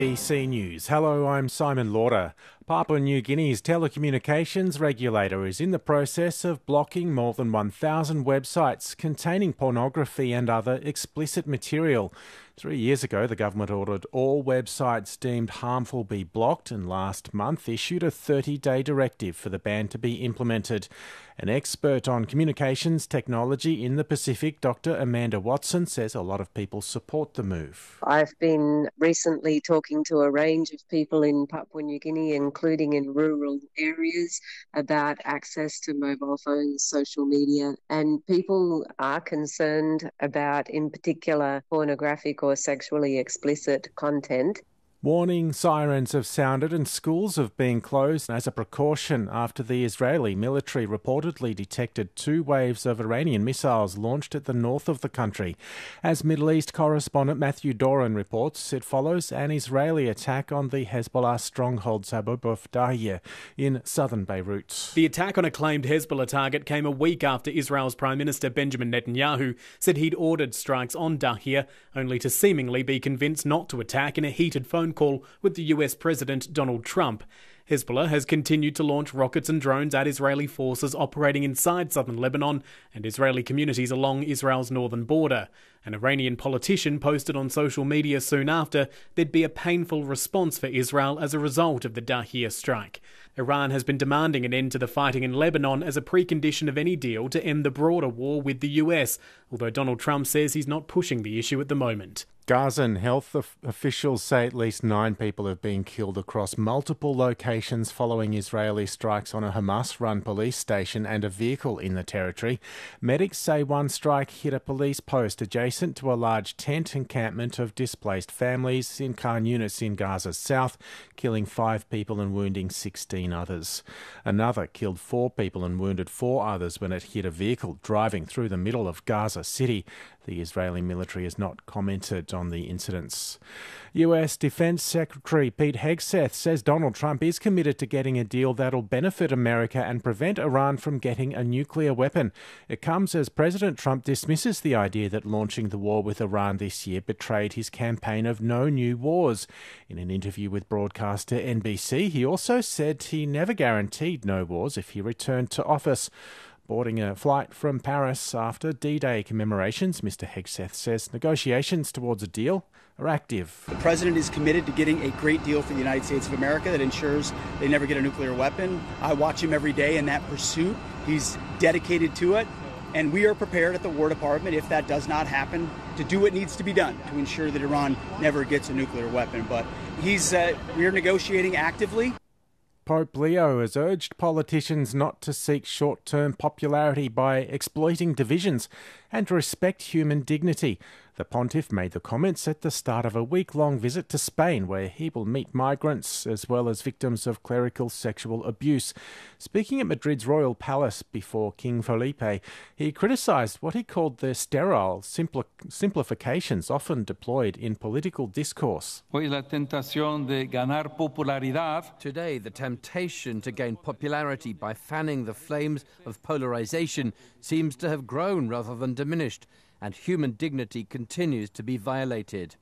ABC News. Hello, I'm Simon Lauder. Papua New Guinea's telecommunications regulator is in the process of blocking more than 1,000 websites containing pornography and other explicit material. 3 years ago, the government ordered all websites deemed harmful be blocked and last month issued a 30-day directive for the ban to be implemented. An expert on communications technology in the Pacific, Dr. Amanda Watson, says a lot of people support the move. I've been recently talking to a range of people in Papua New Guinea, including in rural areas, about access to mobile phones, social media, and people are concerned about, in particular, pornographic or sexually explicit content. Warning sirens have sounded and schools have been closed as a precaution after the Israeli military reportedly detected 2 waves of Iranian missiles launched at the north of the country. As Middle East correspondent Matthew Doran reports, it follows an Israeli attack on the Hezbollah stronghold Abu of Dahiyeh in southern Beirut. The attack on a claimed Hezbollah target came a week after Israel's Prime Minister Benjamin Netanyahu said he'd ordered strikes on Dahiyeh, only to seemingly be convinced not to attack in a heated phone call with the US President Donald Trump. Hezbollah has continued to launch rockets and drones at Israeli forces operating inside southern Lebanon and Israeli communities along Israel's northern border. An Iranian politician posted on social media soon after there'd be a painful response for Israel as a result of the Dahiyeh strike. Iran has been demanding an end to the fighting in Lebanon as a precondition of any deal to end the broader war with the US, although Donald Trump says he's not pushing the issue at the moment. Gazan health officials say at least 9 people have been killed across multiple locations following Israeli strikes on a Hamas-run police station and a vehicle in the territory. Medics say one strike hit a police post adjacent to a large tent encampment of displaced families in Khan Yunis in Gaza's south, killing 5 people and wounding 16 others. Another killed 4 people and wounded 4 others when it hit a vehicle driving through the middle of Gaza City. The Israeli military has not commented on the incidents. US Defense Secretary Pete Hegseth says Donald Trump is committed to getting a deal that'll benefit America and prevent Iran from getting a nuclear weapon. It comes as President Trump dismisses the idea that launching the war with Iran this year betrayed his campaign of no new wars. In an interview with broadcaster NBC, he also said he never guaranteed no wars if he returned to office. Boarding a flight from Paris after D-Day commemorations, Mr. Hegseth says negotiations towards a deal are active. The president is committed to getting a great deal for the United States of America that ensures they never get a nuclear weapon. I watch him every day in that pursuit. He's dedicated to it. And we are prepared at the War Department, if that does not happen, to do what needs to be done to ensure that Iran never gets a nuclear weapon. But we're negotiating actively. Pope Leo has urged politicians not to seek short-term popularity by exploiting divisions and to respect human dignity. The pontiff made the comments at the start of a week-long visit to Spain, where he will meet migrants as well as victims of clerical sexual abuse. Speaking at Madrid's royal palace before King Felipe, he criticised what he called the sterile simplifications often deployed in political discourse. Today, the temptation to gain popularity by fanning the flames of polarisation seems to have grown rather than diminished, and human dignity continues to be violated.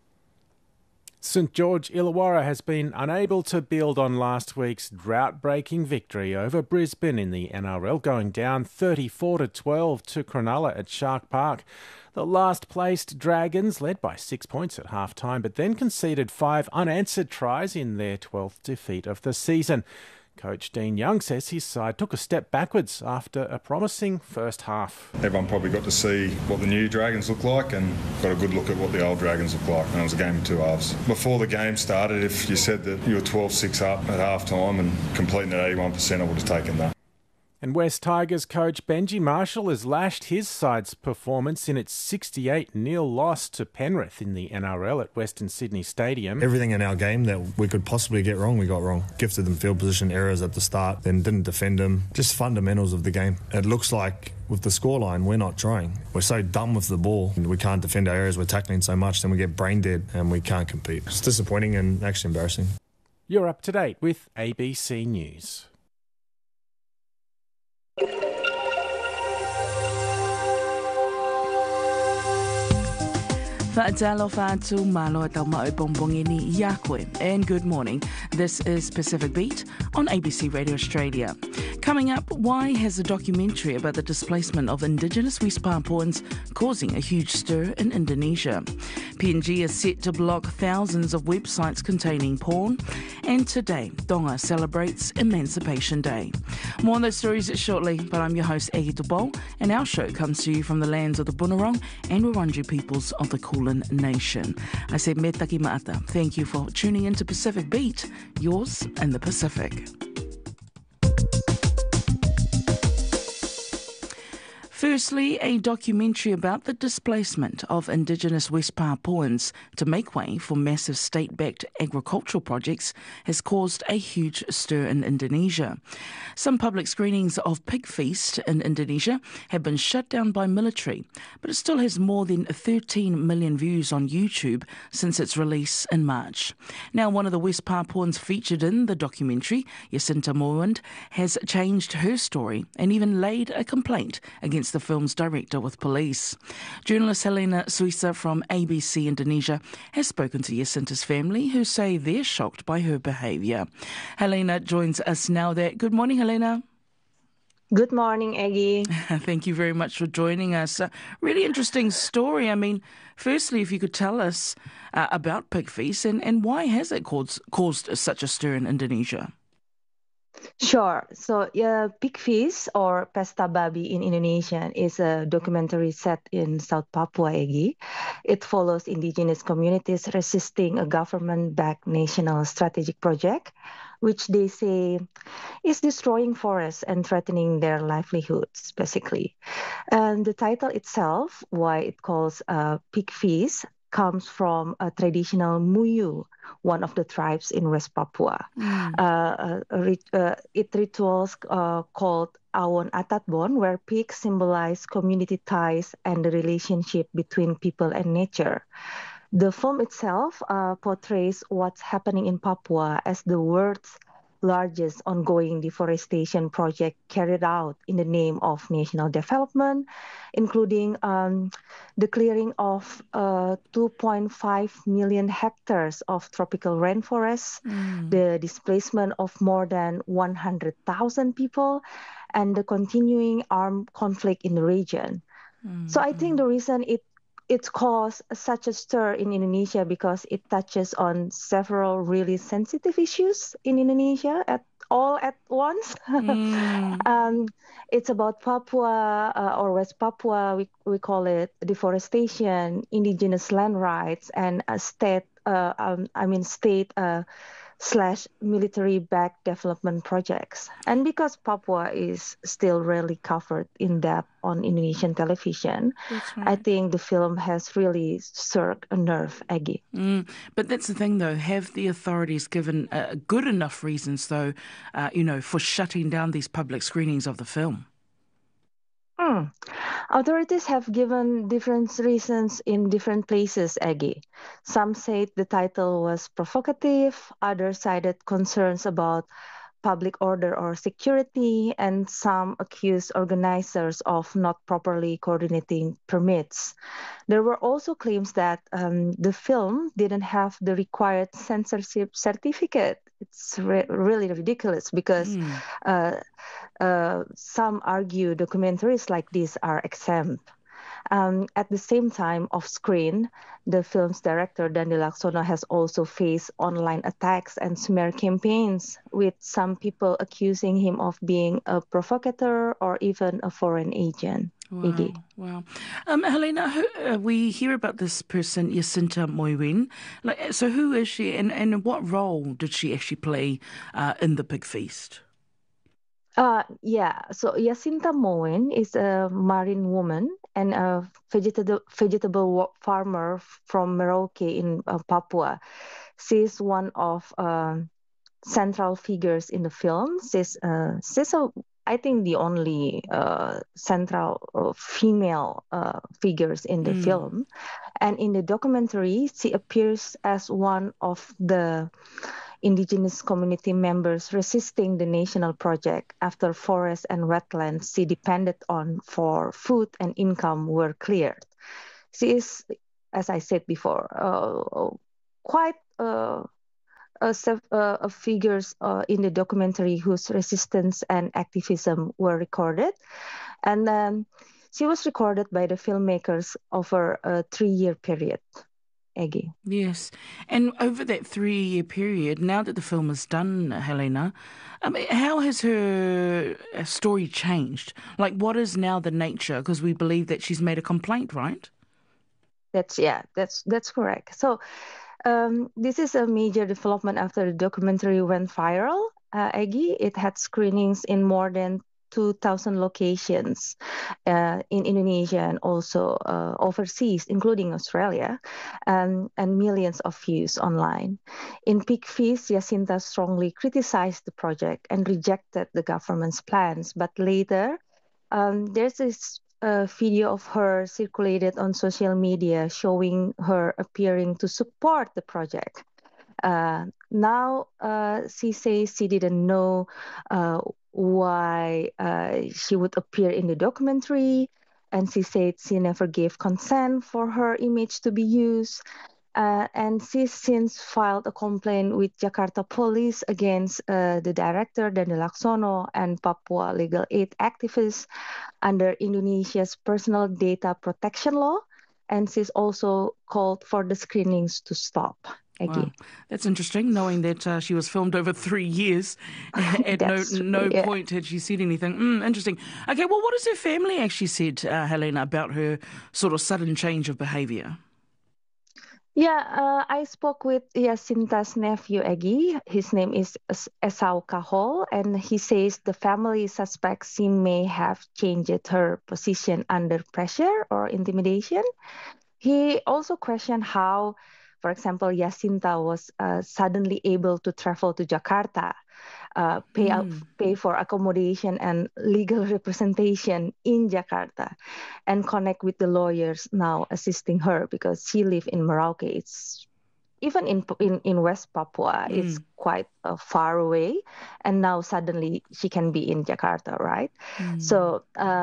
St George Illawarra has been unable to build on last week's drought-breaking victory over Brisbane in the NRL, going down 34-12 to Cronulla at Shark Park. The last-placed Dragons led by 6 points at half-time, but then conceded 5 unanswered tries in their 12th defeat of the season. Coach Dean Young says his side took a step backwards after a promising first half. Everyone probably got to see what the new Dragons look like and got a good look at what the old Dragons look like, and it was a game in 2 halves. Before the game started, if you said that you were 12-6 up at half-time and completing at 81%, I would have taken that. And West Tigers coach Benji Marshall has lashed his side's performance in its 68-0 loss to Penrith in the NRL at Western Sydney Stadium. Everything in our game that we could possibly get wrong, we got wrong. Gifted them field position errors at the start, then didn't defend them. Just fundamentals of the game. It looks like with the scoreline, we're not trying. We're so done with the ball. We can't defend our areas. We're tackling so much, then we get brain dead and we can't compete. It's disappointing and actually embarrassing. You're up to date with ABC News. Fa'atalo fa'atu malo at mao'y bongbongini yakwe. And good morning. This is Pacific Beat on ABC Radio Australia. Coming up, why has a documentary about the displacement of Indigenous West Papuans causing a huge stir in Indonesia? PNG is set to block thousands of websites containing porn. And today, Tonga celebrates Emancipation Day. More on those stories shortly, but I'm your host, Egi Tubol, and our show comes to you from the lands of the Bunurong and Wurundjeri peoples of the Kulin Nation. I say me taki maata. Thank you for tuning in to Pacific Beat, yours in the Pacific. Firstly, a documentary about the displacement of Indigenous West Papuans to make way for massive state-backed agricultural projects has caused a huge stir in Indonesia. Some public screenings of Pig Feast in Indonesia have been shut down by military, but it still has more than 13 million views on YouTube since its release in March. Now, one of the West Papuans featured in the documentary, Jacinta Mowind, has changed her story and even laid a complaint against the film's director with police. Journalist Helena Suisa from ABC Indonesia has spoken to Jacinta's family, who say they're shocked by her behaviour. Helena joins us now there. Good morning, Helena. Good morning, Aggie. Thank you very much for joining us. Really interesting story. I mean, firstly, if you could tell us about Pig Feast and why has it caused such a stir in Indonesia? Sure. So, Pig Feast, or Pesta Babi in Indonesian, is a documentary set in South Papua, Egi. It follows indigenous communities resisting a government-backed national strategic project, which they say is destroying forests and threatening their livelihoods, basically. And the title itself, why it calls Pig Feast, comes from a traditional Muyu, one of the tribes in West Papua. It rituals called Awon Atatbon, where pigs symbolize community ties and the relationship between people and nature. The film itself portrays what's happening in Papua as the world's largest ongoing deforestation project carried out in the name of national development, including the clearing of 2.5 million hectares of tropical rainforests, the displacement of more than 100,000 people, and the continuing armed conflict in the region. So I think the reason it's caused such a stir in Indonesia because it touches on several really sensitive issues in Indonesia all at once. It's about Papua or West Papua, we call it deforestation, indigenous land rights, and state / military-backed development projects. And because Papua is still rarely covered in depth on Indonesian television, I think the film has really struck a nerve, Aggie. But that's the thing, though. Have the authorities given good enough reasons, though, for shutting down these public screenings of the film? Authorities have given different reasons in different places, Aggie. Some said the title was provocative, others cited concerns about public order or security, and some accused organizers of not properly coordinating permits. There were also claims that the film didn't have the required censorship certificate. It's really ridiculous because some argue documentaries like this are exempt. At the same time, off screen, the film's director, Dandi Laksono, has also faced online attacks and smear campaigns, with some people accusing him of being a provocateur or even a foreign agent. Wow. Helena, we hear about this person, Jacinta Mowind. So who is she and what role did she actually play in the Pig Feast? So Jacinta Mowind is a marine woman and a vegetable farmer from Merauke in Papua. She's one of central figures in the film. She's I think the only central female figures in the film. And in the documentary, she appears as one of the indigenous community members resisting the national project after forests and wetlands she depended on for food and income were cleared. She is as I said before, quite figures in the documentary whose resistance and activism were recorded. And she was recorded by the filmmakers over a 3-year period. Aggie. Yes. And over that 3-year period, now that the film is done, Helena, how has her story changed? Like, what is now the nature? Because we believe that she's made a complaint, right? That's correct. So this is a major development after the documentary went viral, Aggie. It had screenings in more than 2,000 locations in Indonesia and also overseas, including Australia, and millions of views online. In Peak Feast, Jacinta strongly criticized the project and rejected the government's plans. But later, there's this video of her circulated on social media showing her appearing to support the project. Now she says she didn't know why she would appear in the documentary, and she said she never gave consent for her image to be used. And she's since filed a complaint with Jakarta Police against the director, Dandi Laksono, and Papua legal aid activists under Indonesia's personal data protection law. And she's also called for the screenings to stop. Wow. That's interesting, knowing that she was filmed over 3 years. At no point had she said anything. Interesting. Okay, well, what has her family actually said, Helena, about her sort of sudden change of behaviour? Yeah, I spoke with Jacinta's nephew, Aggie. His name is Esau Kahol, and he says the family suspects she may have changed her position under pressure or intimidation. He also questioned how, for example, Jacinta was suddenly able to travel to Jakarta, pay for accommodation and legal representation in Jakarta, and connect with the lawyers now assisting her because she lives in Merauke. It's even in West Papua, it's quite far away, and now suddenly she can be in Jakarta, right? So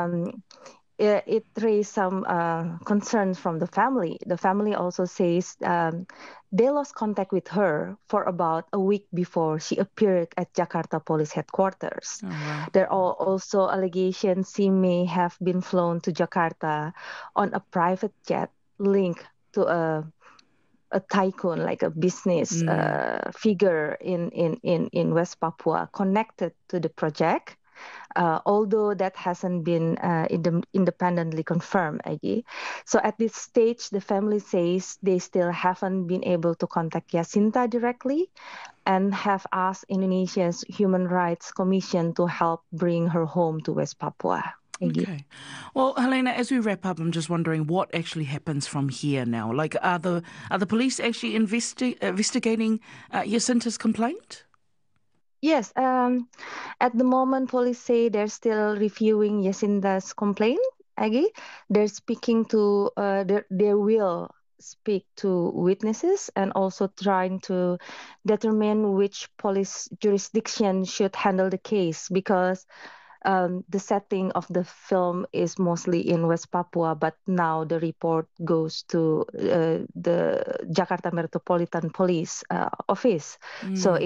it raised some concerns from the family. The family also says they lost contact with her for about a week before she appeared at Jakarta Police Headquarters. Oh, wow. There are also allegations she may have been flown to Jakarta on a private jet linked to a tycoon, like a business figure in West Papua connected to the project. Although that hasn't been independently confirmed, Aggie. So at this stage, the family says they still haven't been able to contact Jacinta directly and have asked Indonesia's Human Rights Commission to help bring her home to West Papua. Aggie. Okay. Well, Helena, as we wrap up, I'm just wondering what actually happens from here now. Like, are the police actually investigating Jacinta's complaint? Yes. At the moment, police say they're still reviewing Jacinta's complaint, Aggie. They're speaking to, they will speak to witnesses and also trying to determine which police jurisdiction should handle the case because the setting of the film is mostly in West Papua, but now the report goes to the Jakarta Metropolitan Police Office. So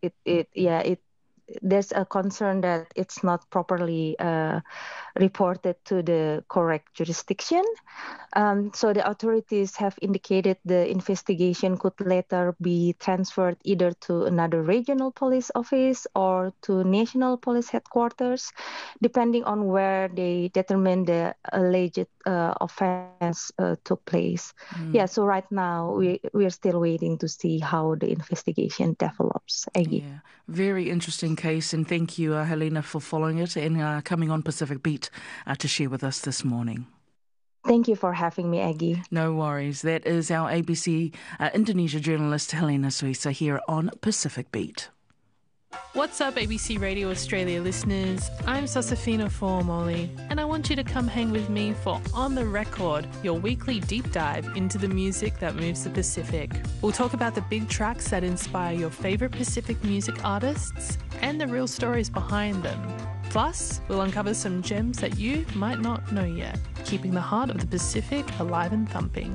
there's a concern that it's not properly reported to the correct jurisdiction. So the authorities have indicated the investigation could later be transferred either to another regional police office or to national police headquarters, depending on where they determine the alleged offense took place. Yeah, so right now we're still waiting to see how the investigation develops. Aggie. Yeah, very interesting case, and thank you, Helena, for following it and coming on Pacific Beat to share with us this morning. Thank you for having me, Aggie. No worries. That is our ABC Indonesia journalist, Helena Suisa, here on Pacific Beat. What's up, ABC Radio Australia listeners? I'm Sosafina Formoli, and I want you to come hang with me for On The Record, your weekly deep dive into the music that moves the Pacific. We'll talk about the big tracks that inspire your favourite Pacific music artists and the real stories behind them. Plus, we'll uncover some gems that you might not know yet, keeping the heart of the Pacific alive and thumping.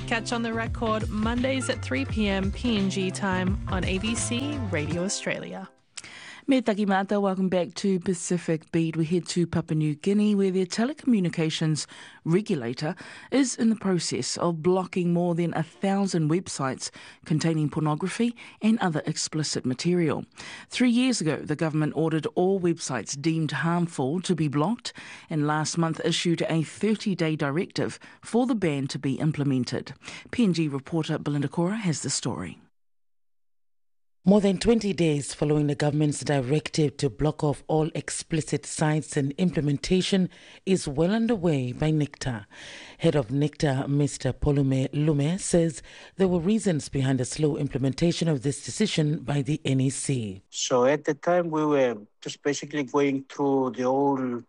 Catch On The Record Mondays at 3 p.m. PNG time on ABC Radio Australia. Me takimata, welcome back to Pacific Beat. We head to Papua New Guinea, where their telecommunications regulator is in the process of blocking more than 1,000 websites containing pornography and other explicit material. 3 years ago, the government ordered all websites deemed harmful to be blocked, and last month issued a 30-day directive for the ban to be implemented. PNG reporter Belinda Cora has the story. More than 20 days following the government's directive to block off all explicit sites, and implementation is well underway by NICTA. Head of NICTA, Mr. Polume Lume, says there were reasons behind the slow implementation of this decision by the NEC. So at the time, we were just basically going through the whole,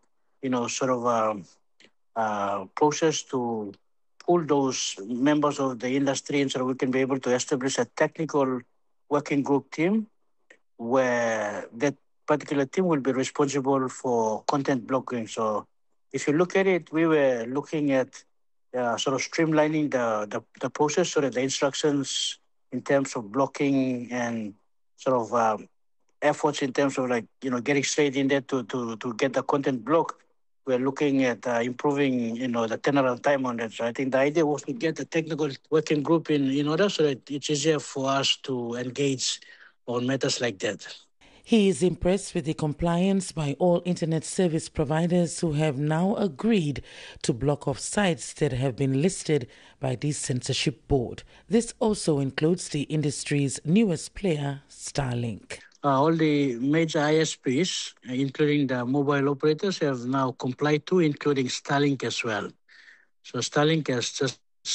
process to pull those members of the industry in so we can be able to establish a technical working group team where that particular team will be responsible for content blocking. So if you look at it, we were looking at streamlining the process so that the instructions in terms of blocking and efforts in terms of getting straight in there to get the content blocked. We're looking at improving, the turnaround time on that. So I think the idea was to get the technical working group in order so that it's easier for us to engage on matters like that. He is impressed with the compliance by all internet service providers who have now agreed to block off sites that have been listed by the censorship board. This also includes the industry's newest player, Starlink. All the major ISPs, including the mobile operators, have now complied to, including Starlink as well. So Starlink has just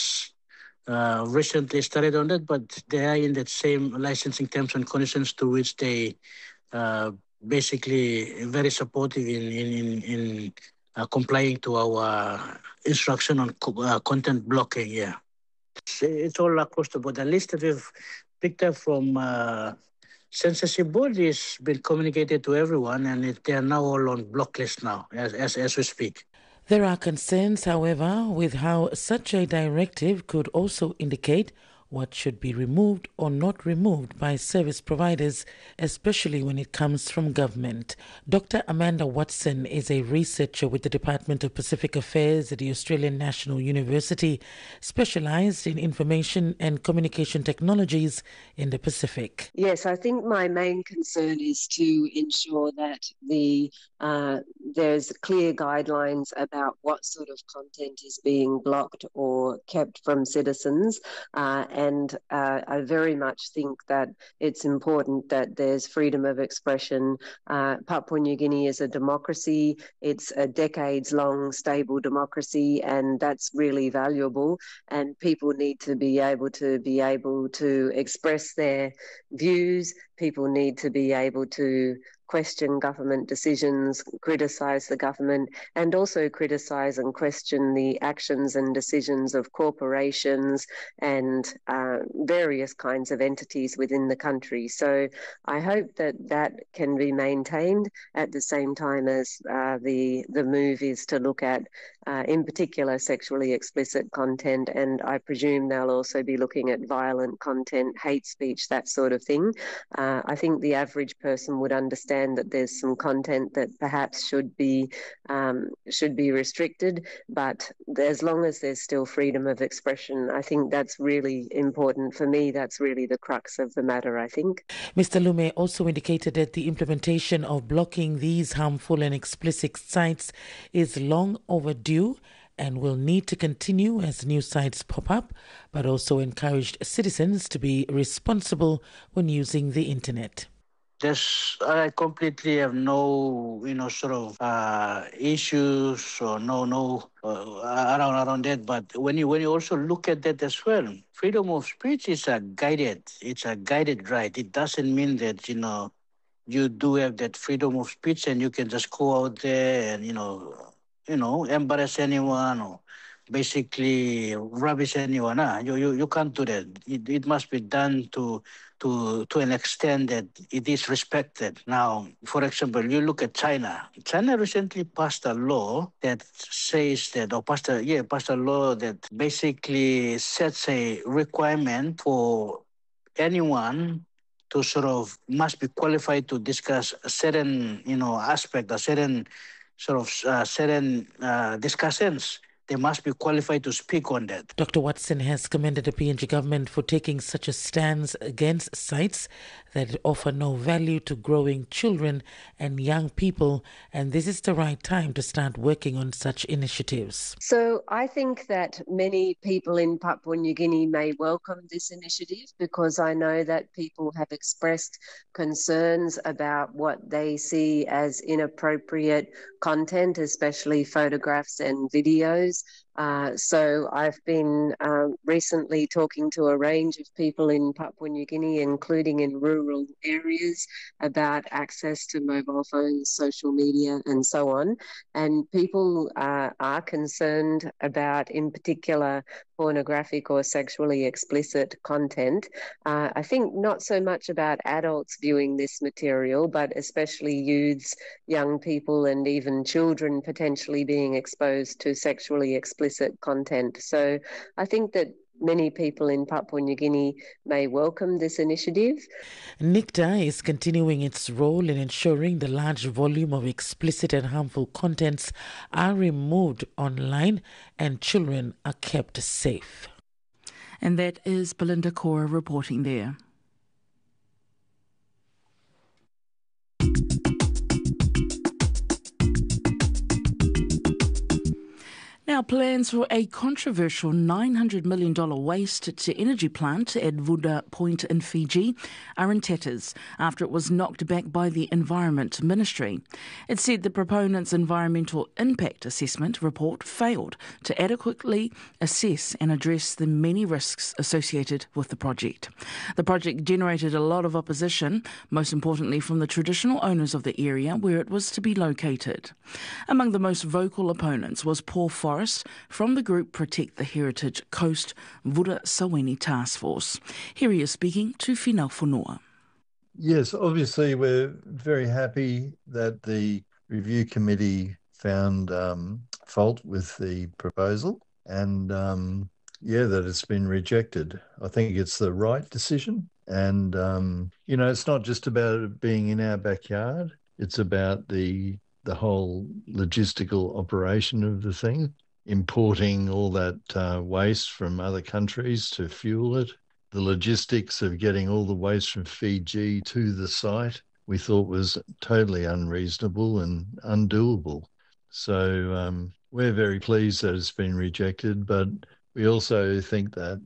recently started on that, but they are in that same licensing terms and conditions to which they basically very supportive in complying to our instruction on content blocking. Yeah, it's all across the board. The list that we've picked up from censorship board has been communicated to everyone, and they are now all on block list now, as we speak. There are concerns, however, with how such a directive could also indicate what should be removed or not removed by service providers, especially when it comes from government. Dr. Amanda Watson is a researcher with the Department of Pacific Affairs at the Australian National University, specialised in information and communication technologies in the Pacific. Yes, I think my main concern is to ensure that there's clear guidelines about what sort of content is being blocked or kept from citizens. And I very much think that it's important that there's freedom of expression. Papua New Guinea is a democracy. It's a decades-long stable democracy, and that's really valuable. And people need to be able to express their views. People need to be able to question government decisions, criticise the government, and also criticise and question the actions and decisions of corporations and various kinds of entities within the country. So I hope that can be maintained at the same time as the move is to look at, in particular, sexually explicit content, and I presume they'll also be looking at violent content, hate speech, that sort of thing. I think the average person would understand that there's some content that perhaps should be restricted, but as long as there's still freedom of expression, I think that's really important. For me, that's really the crux of the matter, I think. Mr. Lume also indicated that the implementation of blocking these harmful and explicit sites is long overdue and will need to continue as new sites pop up, but also encouraged citizens to be responsible when using the internet. I completely have no, issues or around that. But when you also look at that as well, freedom of speech is a guided right. It doesn't mean that you do have that freedom of speech and you can just go out there and embarrass anyone or basically rubbish anyone. You can't do that. It must be done to an extent that it is respected. Now, for example, you look at China. China recently passed a law that says that, or passed a law that basically sets a requirement for anyone to sort of must be qualified to discuss a certain, aspect, a certain sort of discussions. They must be qualified to speak on that. Dr. Watson has commended the PNG government for taking such a stance against sites that offer no value to growing children and young people, and this is the right time to start working on such initiatives. So I think that many people in Papua New Guinea may welcome this initiative because I know that people have expressed concerns about what they see as inappropriate content, especially photographs and videos. So I've been recently talking to a range of people in Papua New Guinea, including in rural areas, about access to mobile phones, social media, and so on. And people are concerned about, in particular, pornographic or sexually explicit content. I think not so much about adults viewing this material, but especially youths, young people, and even children potentially being exposed to sexually explicit content. So I think that many people in Papua New Guinea may welcome this initiative. NICTA is continuing its role in ensuring the large volume of explicit and harmful contents are removed online and children are kept safe. And that is Belinda Cora reporting there. Now, plans for a controversial $900 million waste-to-energy plant at Vuda Point in Fiji are in tatters after it was knocked back by the Environment Ministry. It said the proponents' environmental impact assessment report failed to adequately assess and address the many risks associated with the project. The project generated a lot of opposition, most importantly from the traditional owners of the area where it was to be located. Among the most vocal opponents was Paul Forrest from the group Protect the Heritage Coast Vuda Saweni Task Force. Here he is speaking to Finau Fonua. Yes, obviously we're very happy that the review committee found fault with the proposal and that it's been rejected. I think it's the right decision and it's not just about it being in our backyard, it's about the whole logistical operation of the thing. Importing all that waste from other countries to fuel it, the logistics of getting all the waste from Fiji to the site, we thought was totally unreasonable and undoable. So we're very pleased that it's been rejected, but we also think that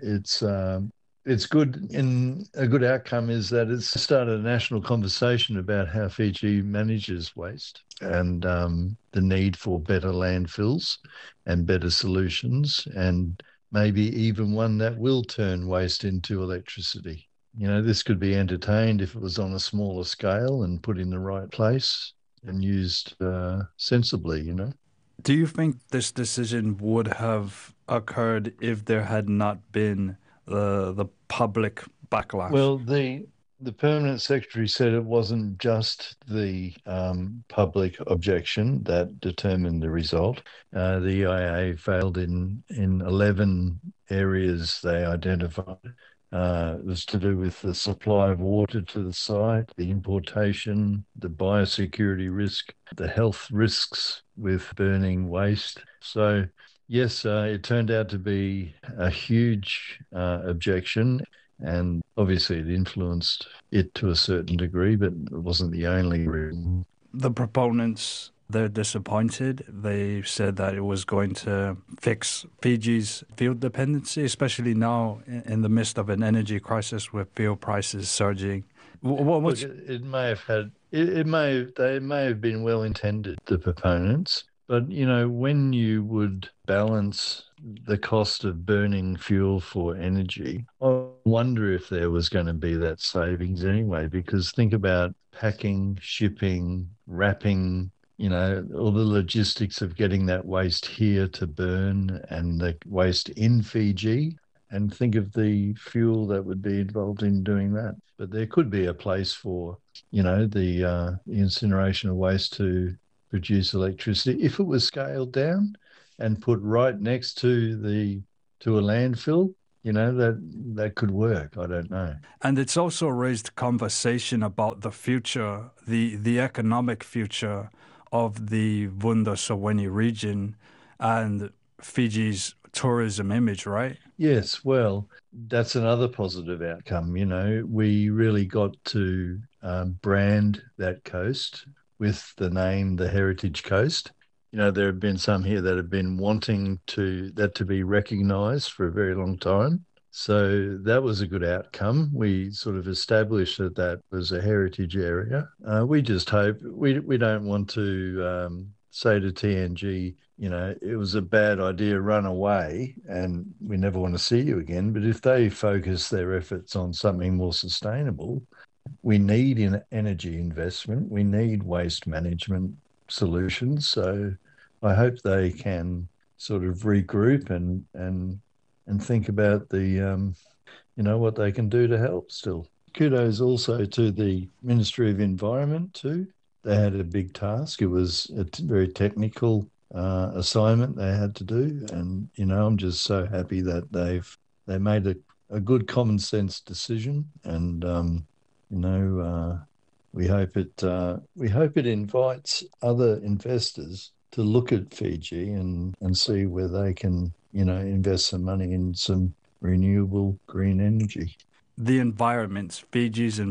it's good. And a good outcome is that it's started a national conversation about how Fiji manages waste and the need for better landfills and better solutions, and maybe even one that will turn waste into electricity. This could be entertained if it was on a smaller scale and put in the right place and used sensibly, Do you think this decision would have occurred if there had not been the public backlash? Well, the permanent secretary said it wasn't just the public objection that determined the result. The EIA failed in 11 areas they identified. It was to do with the supply of water to the site, the importation, the biosecurity risk, the health risks with burning waste. So yes, it turned out to be a huge objection, and obviously it influenced it to a certain degree, but it wasn't the only reason. The proponents, they're disappointed. They said that it was going to fix Fiji's fuel dependency, especially now in the midst of an energy crisis with fuel prices surging. It may have had, they may have been well intended, the proponents. But, when you would balance the cost of burning fuel for energy, I wonder if there was going to be that savings anyway, because think about packing, shipping, wrapping, all the logistics of getting that waste here to burn and the waste in Fiji, and think of the fuel that would be involved in doing that. But there could be a place for, the incineration of waste to produce electricity if it was scaled down and put right next to a landfill. That could work. I don't know. And it's also raised conversation about the future, the economic future of the Vunda Sowini region and Fiji's tourism image, right? Yes, well, that's another positive outcome. We really got to brand that coast with the name the Heritage Coast. There have been some here that have been wanting that to be recognised for a very long time. So that was a good outcome. We sort of established that was a heritage area. We just hope, we don't want to say to TNG, it was a bad idea, run away, and we never want to see you again. But if they focus their efforts on something more sustainable, we need energy investment, we need waste management solutions. So I hope they can sort of regroup and think about what they can do to help still. Kudos also to the Ministry of Environment too. They had a big task. It was a very technical assignment they had to do. And, I'm just so happy that they made a good common sense decision. And, we hope it invites other investors to look at Fiji and see where they can, invest some money in some renewable green energy. The environments, Fiji's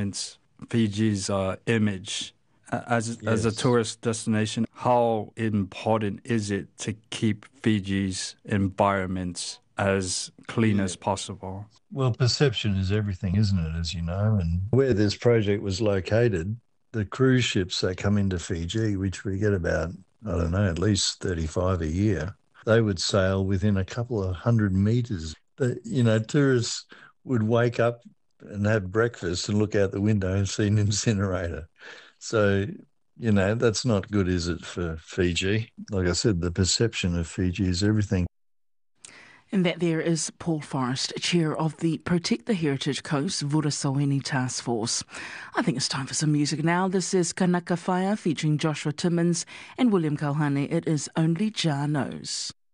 image as a tourist destination, how important is it to keep Fiji's environments as clean as possible? Well, perception is everything, isn't it, as you know? And where this project was located, the cruise ships that come into Fiji, which we get about, at least 35 a year, they would sail within a couple of 100 metres. Tourists would wake up and have breakfast and look out the window and see an incinerator. So, that's not good, is it, for Fiji? Like I said, the perception of Fiji is everything. And that there is Paul Forrest, chair of the Protect the Heritage Coast Vunda Sowini Task Force. I think it's time for some music now. This is Kanaka Whaia featuring Joshua Timmins and William Kalhane. It is Only Jah Knows.